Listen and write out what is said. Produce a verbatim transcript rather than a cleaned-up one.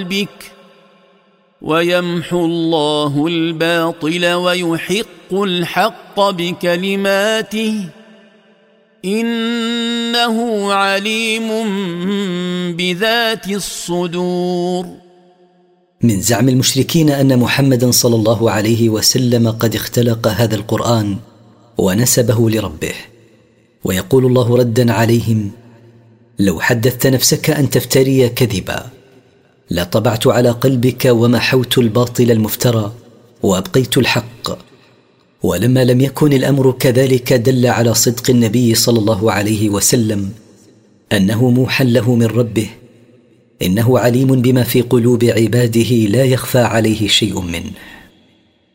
قلبك ويمحو الله الباطل ويحق الحق بكلماته إنه عليم بذات الصدور. من زعم المشركين أن محمدا صلى الله عليه وسلم قد اختلق هذا القرآن ونسبه لربه، ويقول الله ردا عليهم: لو حدثت نفسك أن تفتري كذبا لطبعت على قلبك ومحوت الباطل المفترى وأبقيت الحق. ولما لم يكن الأمر كذلك دل على صدق النبي صلى الله عليه وسلم أنه موحى له من ربه، إنه عليم بما في قلوب عباده لا يخفى عليه شيء منه.